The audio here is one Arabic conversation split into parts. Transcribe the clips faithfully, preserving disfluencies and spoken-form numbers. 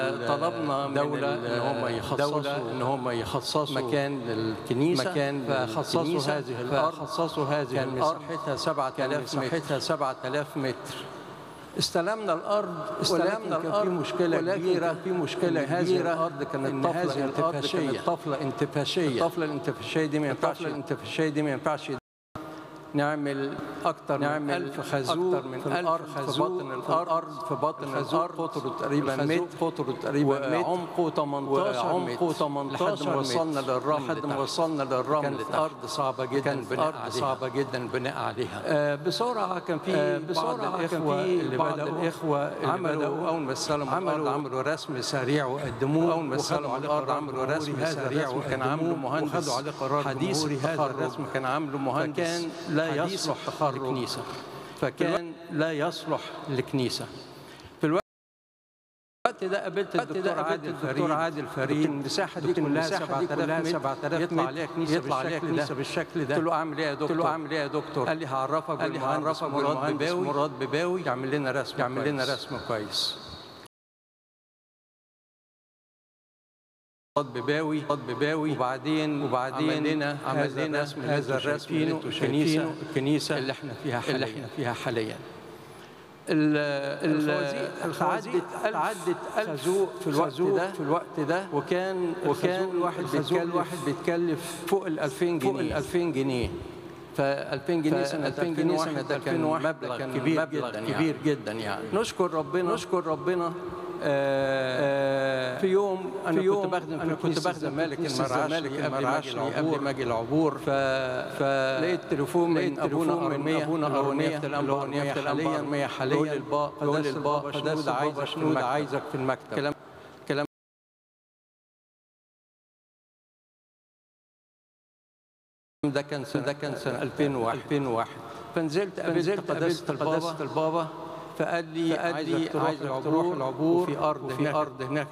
طلبنا من دولة ان هم يخصصوا ان هم يخصصوا مكان للكنيسة، مكان فخصصوا هذه الارض خصصوا هذه الارض مساحتها سبعة آلاف مساحتها سبعة آلاف متر. استلمنا الارض استلمنا الارض كان في مشكله كبيره في مشكله هذه الارض كانت طفله انتفاشيه طفله انتفاشيه الطفله الانتفاشيه دي ما ينفعش الانتفاشيه دي ما ينفعش نعمل أكثر من ألف خازوق أكثر من ألف خازوق في الأرض في بطن الأرض قطره تقريبا متر قطره تقريبا متر وعمقه ثمانية عشر متر لحد ما وصلنا للرمل لحد ما وصلنا للرمل كانت أرض صعبة جدا كانت أرض صعبة جدا بناء عليها. آه بسرعة كان في آه بسرعة الإخوة اللي بدأوا الإخوة عملوا أول ما استلموا الأرض عملوا رسم سريع وقدموه أول ما استلموا الأرض عملوا رسم سريع وكان عامله مهندس وخدوا عليه قرار حديث. هذا الرسم كان عامله مهندس لا يصلح لكنيسة فكان لا يصلح لكنيسة. في الوقت ده قابلت الدكتور عادل الدكتور عادل فريد المساحة دي كلها سبعة آلاف يطلع عليها كنيسة يطلع عليها كنيسة بالشكل ده. قلت له أعمل إيه يا دكتور؟ قلت له أعمل إيه يا دكتور؟ قال لي هعرفك قال لي هعرفك مراد بباوي مراد بباوي يعمل لنا رسم يعمل لنا رسم كويس. مراد بباوي مراد بباوي وبعدين وبعدين عملنا عملنا رسم هذا الرسم اللي انتم شايفينه الكنيسة اللي احنا فيها حاليا اللي احنا فيها حاليا. الخوازيق عدت ألف في الوقت ده في الوقت ده وكان وكان واحد بيتكلف واحد بيتكلف فوق ال ألفين جنيه فوق ال ألفين جنيه. ف ألفين جنيه سنة ألفين جنيه سنة ألفين وواحد مبلغ كبير جدا كبير جدا يعني. نشكر ربنا نشكر ربنا. آه في يوم أنا في يوم كنت بخدم أنا كنت بخدم مالك المرعشلي قبل ما أجي العبور ما أجي العبور فلقيت تليفون من أبونا أرمية أبونا أرمية اللي هو نيافة الأنبا أرمية حاليا قداس البابا شنود عايزك شنود عايزك في المكتب. كلام كلام ده كان سنة ده كان سنة ألفين وواحد. فنزلت قابلت قداسة البابا فقال لي عايزك تروح العبور في أرض في أرض هناك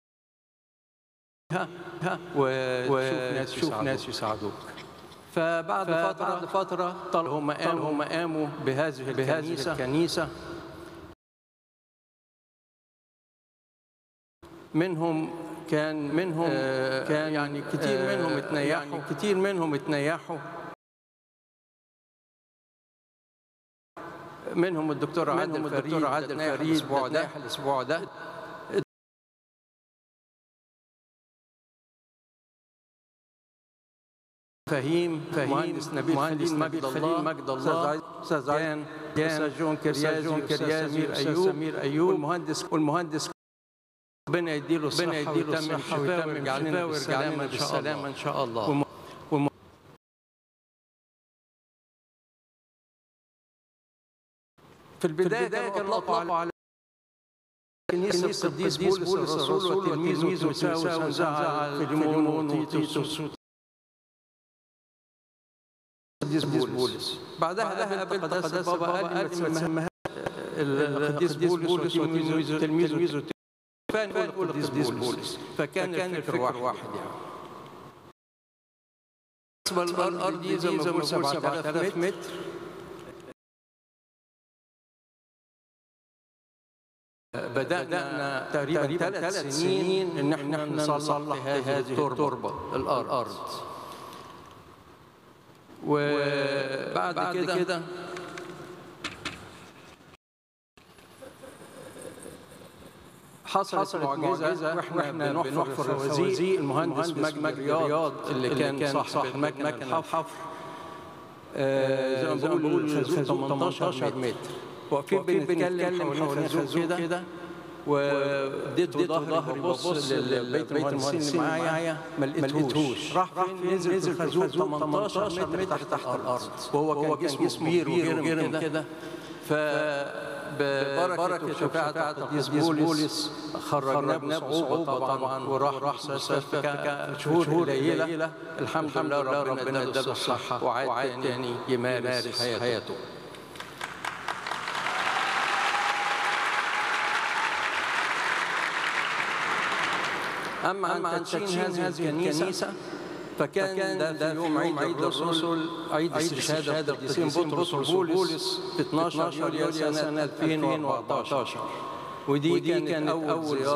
وتشوف ناس يساعدوك. فبعد فترة بعد فترة هم قاموا هم قاموا بهذه بهذه الكنيسة. منهم كان منهم كان يعني كتير منهم اتنيحوا كتير منهم اتنيحوا منهم الدكتور عادل فريد عادل فريد الاسبوع ده الاسبوع ده فهيم فهيم مهندس نبيل مهندس نبيل خليل مجد الله استاذ جان استاذ جون كريازي استاذ سمير ايوب والمهندس والمهندس ربنا يديله الصحه ويتم الشفاء ويرجع لنا بالسلامه ان شاء الله. في البداية كانوا أطلقوا على كنيسة القديس بولس الرسول وتلميذه تيموثاوس وزعل فيليمون وتيتوس القديس بولس. بعدها قابلت قداسة البابا قال لي ما تسميها القديس بولس وتلميذه فنقول القديس بولس. فكان الفكر واحد يعني. بالنسبة للأرض دي زي ما بقول سبعة آلاف متر. بدأنا تقريبا ثلاث سنين إن احنا نصلح هذه التربة الأرض. وبعد كده حصلت معجزة واحنا بنحفر الخوازيق. المهندس مجدي رياض اللي كان صاحب مكنة الحفر زي ما بقول الخازوق ثمانية عشر متر. واقفين بنتكلم حوالين الخازوق كده واديته ظهري ببص للبيت المهندسين اللي معايا ما لقيتهوش. راح فين؟ نزل في الخازوق ثمانية عشر متر تحت الارض وهو كان جسمه كبير وجرم كده. فببركة وشفاعة القديس بولس خرجناه بصعوبة طبعا وراح مستشفى شهور قليلة. الحمد لله ربنا اداله الصحة وعاد تاني يمارس حياته. أما عن تدشين هذه الكنيسة فكان ده, ده في يوم عيد الرسل عيد استشهاد القديسين بطرس وبولس في اثناشر يوليو سنة ألفين وأربعة عشر. ودي كانت أول